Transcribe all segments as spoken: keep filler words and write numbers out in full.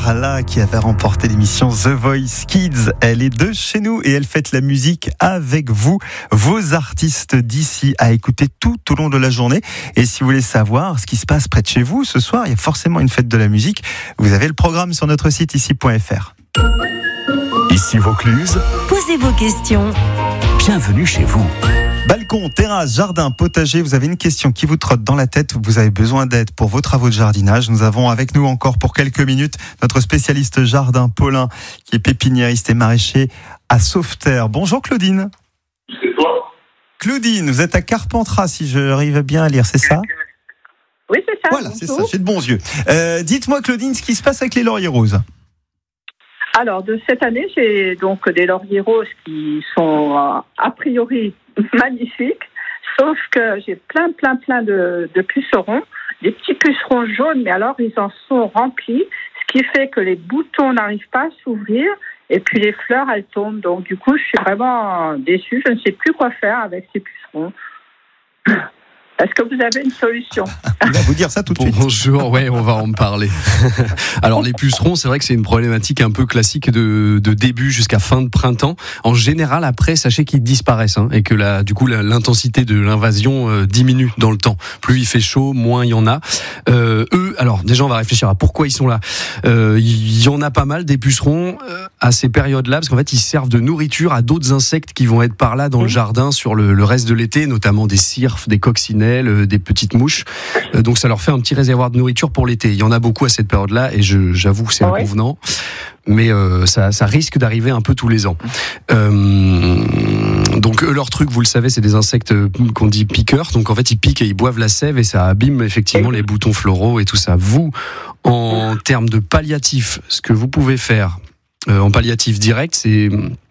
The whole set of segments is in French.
Carla qui avait remporté l'émission The Voice Kids. Elle est de chez nous et elle fête la musique avec vous, vos artistes d'ici, à écouter tout au long de la journée. Et si vous voulez savoir ce qui se passe près de chez vous, ce soir, il y a forcément une fête de la musique. Vous avez le programme sur notre site ici point f r. Ici Vaucluse, posez vos questions. Bienvenue chez vous. Balcon, terrasse, jardin, potager, vous avez une question qui vous trotte dans la tête, vous avez besoin d'aide pour vos travaux de jardinage. Nous avons avec nous encore pour quelques minutes notre spécialiste jardin Paulin, qui est pépiniériste et maraîcher à Sauveterre. Bonjour Claudine. C'est toi. Claudine, vous êtes à Carpentras, si j'arrive bien à lire, c'est ça ? Oui, c'est ça. Voilà, c'est ça, j'ai de bons yeux. Euh, dites-moi Claudine, ce qui se passe avec les lauriers roses. Alors, de cette année, j'ai donc des lauriers roses qui sont euh, a priori magnifiques, sauf que j'ai plein, plein, plein de, de pucerons, des petits pucerons jaunes, mais alors ils en sont remplis, ce qui fait que les boutons n'arrivent pas à s'ouvrir, et puis les fleurs, elles tombent. Donc, du coup, je suis vraiment déçue, je ne sais plus quoi faire avec ces pucerons. Est-ce que vous avez une solution ? On va vous dire ça tout de suite. Bonjour, ouais, on va en parler. Alors les pucerons, c'est vrai que c'est une problématique un peu classique de, de début jusqu'à fin de printemps. En général, après, sachez qu'ils disparaissent hein, et que la, du coup la, l'intensité de l'invasion euh, diminue dans le temps. Plus il fait chaud, moins il y en a. Euh, eux, alors déjà on va réfléchir à pourquoi ils sont là. Euh, il y en a pas mal des pucerons euh, à ces périodes-là, parce qu'en fait ils servent de nourriture à d'autres insectes qui vont être par là dans le jardin sur le, le reste de l'été, notamment des cirfes, des coccinelles, des petites mouches, donc ça leur fait un petit réservoir de nourriture pour l'été. Il y en a beaucoup à cette période-là et je, j'avoue que c'est ouais. inconvenant, mais euh, ça, ça risque d'arriver un peu tous les ans. Euh, donc eux, leur truc, vous le savez, c'est des insectes qu'on dit piqueurs, donc en fait ils piquent et ils boivent la sève et ça abîme effectivement les boutons floraux et tout ça. Vous, en termes de palliatif, ce que vous pouvez faire euh, en palliatif direct, c'est...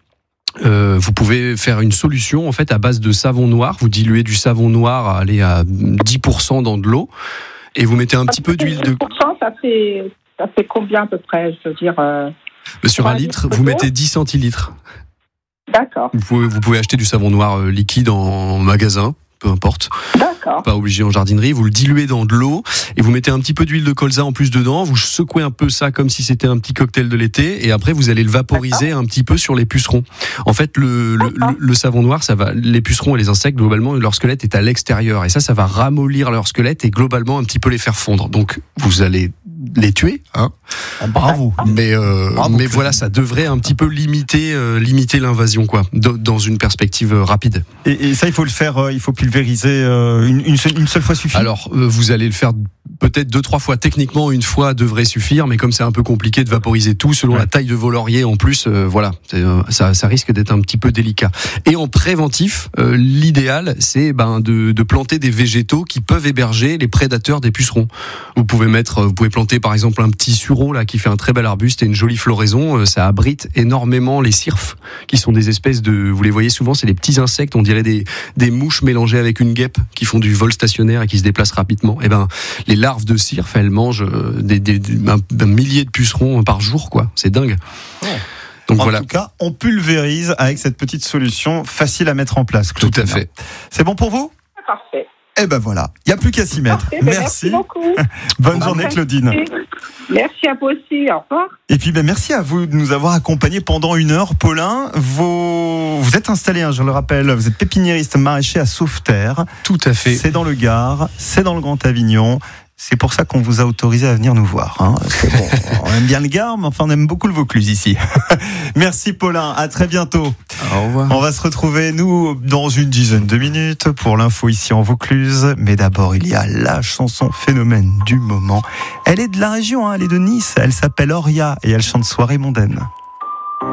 Euh, vous pouvez faire une solution en fait à base de savon noir. Vous diluez du savon noir à aller à dix pour cent dans de l'eau et vous mettez un petit peu d'huile de. dix pour cent, ça fait ça fait combien à peu près ? Je veux dire. Euh... Sur un litre, vous mettez dix centilitres. D'accord. Vous pouvez, vous pouvez acheter du savon noir liquide en magasin. Peu importe. D'accord. Pas obligé en jardinerie. Vous le diluez dans de l'eau et vous mettez un petit peu d'huile de colza en plus dedans. Vous secouez un peu ça comme si c'était un petit cocktail de l'été et après vous allez le vaporiser D'accord. un petit peu sur les pucerons. En fait, le, le, le, le savon noir, ça va, les pucerons et les insectes, globalement, leur squelette est à l'extérieur et ça, ça va ramollir leur squelette et globalement un petit peu les faire fondre. Donc, vous allez les tuer, hein. Ah, bravo. Mais, euh, bravo, mais voilà, ça devrait un petit peu limiter, euh, limiter l'invasion, quoi, dans une perspective rapide. Et, et ça, il faut le faire, euh, il faut pulvériser euh, une, une, seule, une seule fois suffit. Alors, euh, vous allez le faire peut-être deux, trois fois. Techniquement, une fois devrait suffire, mais comme c'est un peu compliqué de vaporiser tout, selon ouais. la taille de vos lauriers, en plus, euh, voilà, c'est, euh, ça, ça risque d'être un petit peu délicat. Et en préventif, euh, l'idéal, c'est ben de, de planter des végétaux qui peuvent héberger les prédateurs des pucerons. Vous pouvez mettre, vous pouvez planter par exemple un petit sureau là qui fait un très bel arbuste et une jolie floraison. Euh, ça abrite énormément les cirfes, qui sont des espèces de, vous les voyez souvent, c'est des petits insectes, on dirait des des mouches mélangées avec une guêpe, qui font du vol stationnaire et qui se déplacent rapidement. Et ben les larves de cirfes, elles mangent des, des, des un, un millier de pucerons par jour, quoi. C'est dingue. Oh. Donc en voilà. tout cas, on pulvérise avec cette petite solution facile à mettre en place. Tout à fait. C'est bon pour vous ? Parfait. Eh ben voilà, il n'y a plus qu'à s'y mettre. Parfait, merci. Merci beaucoup. Bonne bon, journée Claudine. Merci à vous aussi, au revoir. Et puis ben, merci à vous de nous avoir accompagnés pendant une heure. Paulin, vos... vous êtes installé, hein, je le rappelle, vous êtes pépiniériste maraîcher à Sauveterre. Tout à fait. C'est dans le Gard, c'est dans le Grand Avignon. C'est pour ça qu'on vous a autorisé à venir nous voir. Hein, parce que bon, on aime bien le Gard, mais enfin on aime beaucoup le Vaucluse ici. Merci Paulin, à très bientôt. Au revoir. On va se retrouver, nous, dans une dizaine de minutes pour l'info ici en Vaucluse. Mais d'abord, il y a la chanson phénomène du moment. Elle est de la région, hein, elle est de Nice. Elle s'appelle Oria et elle chante Soirée mondaine.